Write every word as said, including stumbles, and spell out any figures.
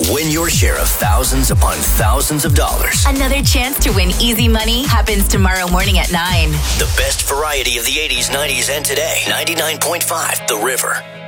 Win your share of thousands upon thousands of dollars. Another chance to win easy money happens tomorrow morning at nine. The best variety of the eighties, nineties, and today. ninety-nine point five The River.